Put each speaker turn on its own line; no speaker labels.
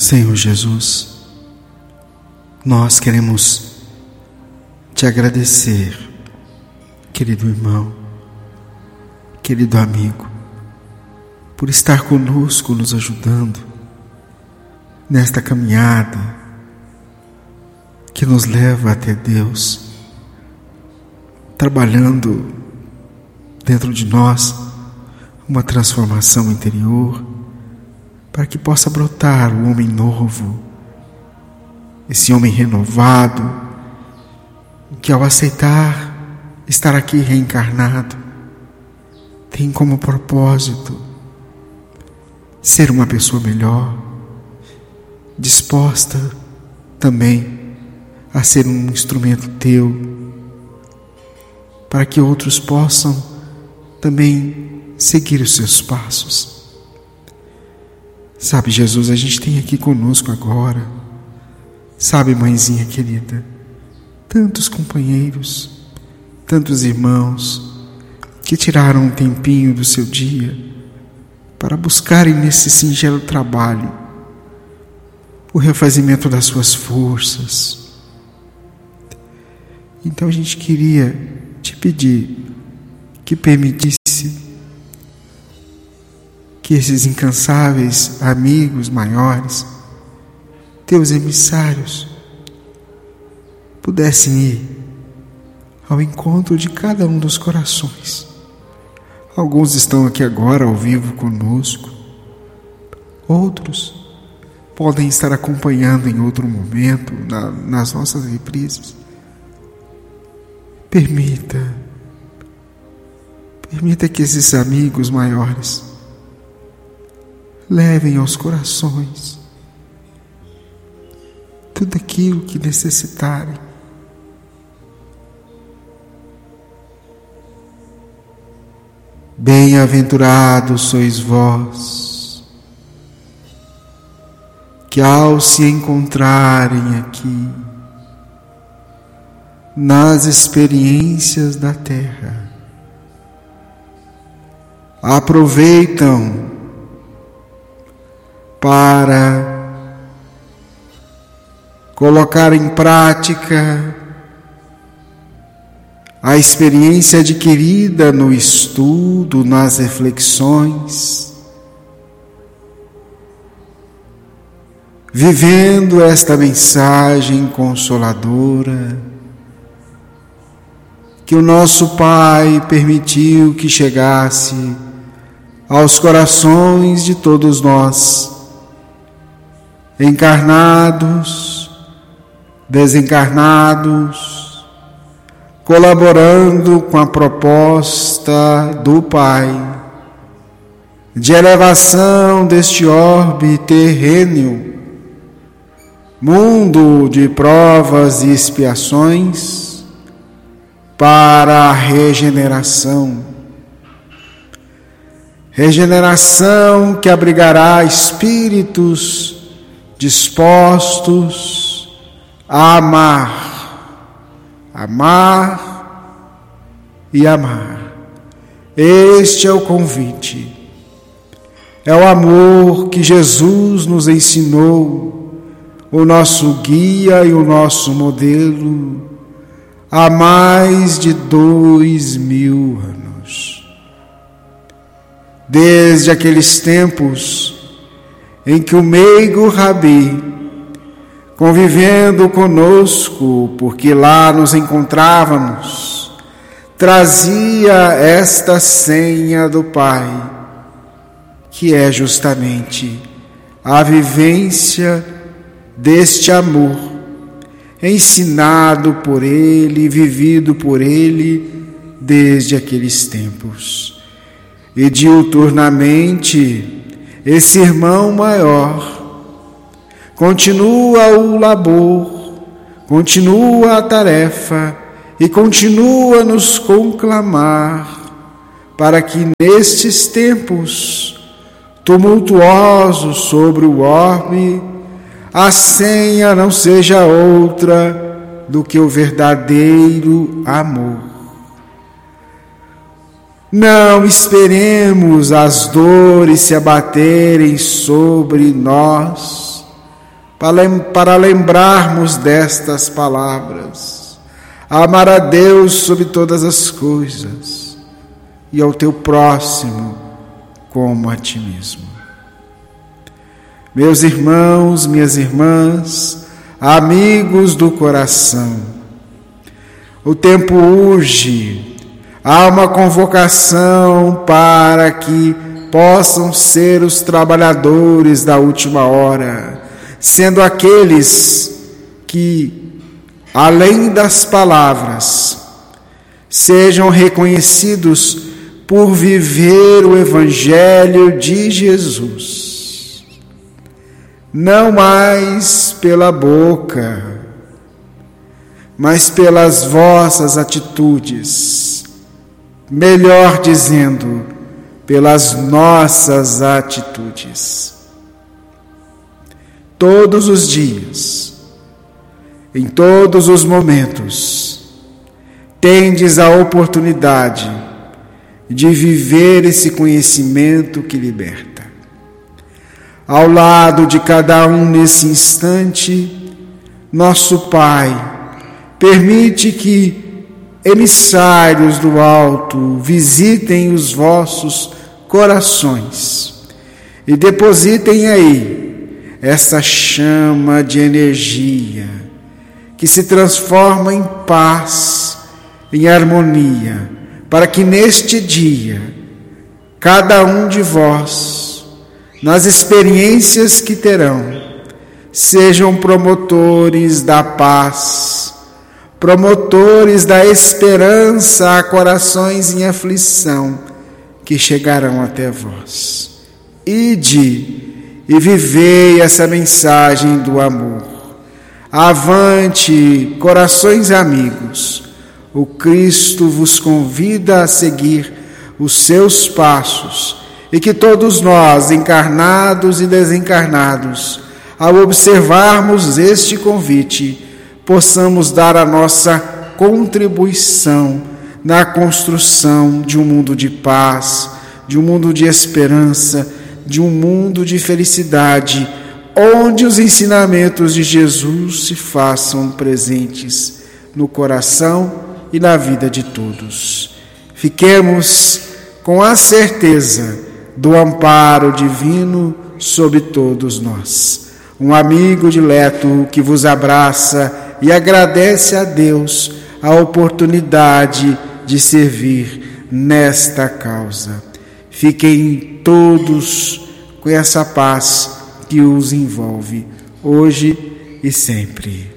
Senhor Jesus, nós queremos te agradecer, querido irmão, querido amigo, por estar conosco, nos ajudando nesta caminhada que nos leva até Deus, trabalhando dentro de nós uma transformação interior, para que possa brotar o homem novo, esse homem renovado, que ao aceitar estar aqui reencarnado, tem como propósito ser uma pessoa melhor, disposta também a ser um instrumento teu, para que outros possam também seguir os seus passos. Sabe, Jesus, a gente tem aqui conosco agora, sabe, mãezinha querida, tantos companheiros, tantos irmãos que tiraram um tempinho do seu dia para buscarem nesse singelo trabalho o refazimento das suas forças. Então a gente queria te pedir que permitisse que esses incansáveis amigos maiores, teus emissários, pudessem ir ao encontro de cada um dos corações. Alguns estão aqui agora ao vivo conosco, outros podem estar acompanhando em outro momento, nas nossas reprises. Permita que esses amigos maiores levem aos corações tudo aquilo que necessitarem. Bem-aventurados sois vós, que ao se encontrarem aqui, nas experiências da terra, aproveitam para colocar em prática a experiência adquirida no estudo, nas reflexões, vivendo esta mensagem consoladora que o nosso Pai permitiu que chegasse aos corações de todos nós, encarnados, desencarnados, colaborando com a proposta do Pai de elevação deste orbe terreno, mundo de provas e expiações, para a regeneração que abrigará espíritos dispostos a amar e amar. Este é o convite, é o amor que Jesus nos ensinou, o nosso guia e o nosso modelo, há mais de 2000 anos. Desde aqueles tempos em que o meigo Rabi, convivendo conosco, porque lá nos encontrávamos, trazia esta senha do Pai, que é justamente a vivência deste amor, ensinado por Ele, vivido por Ele desde aqueles tempos. E diuturnamente, esse irmão maior continua o labor, continua a tarefa e continua a nos conclamar para que nestes tempos tumultuosos sobre o orbe, a senha não seja outra do que o verdadeiro amor. Não esperemos as dores se abaterem sobre nós para lembrarmos destas palavras: amar a Deus sobre todas as coisas e ao teu próximo como a ti mesmo. Meus irmãos, minhas irmãs, amigos do coração, o tempo urge, há uma convocação para que possam ser os trabalhadores da última hora, sendo aqueles que, além das palavras, sejam reconhecidos por viver o Evangelho de Jesus. Não mais pela boca, mas pelas vossas atitudes, melhor dizendo, pelas nossas atitudes. Todos os dias, em todos os momentos, tendes a oportunidade de viver esse conhecimento que liberta. Ao lado de cada um nesse instante, nosso Pai permite que emissários do alto visitem os vossos corações e depositem aí essa chama de energia que se transforma em paz, em harmonia, para que neste dia cada um de vós, nas experiências que terão, sejam promotores da paz, promotores da esperança a corações em aflição que chegarão até vós. Ide e vivei essa mensagem do amor. Avante, corações amigos, o Cristo vos convida a seguir os seus passos, e que todos nós, encarnados e desencarnados, ao observarmos este convite, possamos dar a nossa contribuição na construção de um mundo de paz, de um mundo de esperança, de um mundo de felicidade, onde os ensinamentos de Jesus se façam presentes no coração e na vida de todos. Fiquemos com a certeza do amparo divino sobre todos nós. Um amigo dileto que vos abraça e agradece a Deus a oportunidade de servir nesta causa. Fiquem todos com essa paz que os envolve, hoje e sempre.